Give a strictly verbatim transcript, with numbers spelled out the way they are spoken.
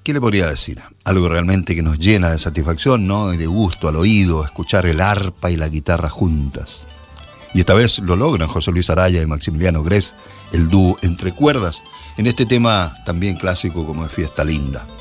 ¿qué le podría decir? Algo realmente que nos llena de satisfacción, ¿no? Y de gusto al oído, escuchar el arpa y la guitarra juntas. Y esta vez lo logran José Luis Araya y Maximiliano Gress, el dúo Entre Cuerdas, en este tema también clásico como es Fiesta Linda.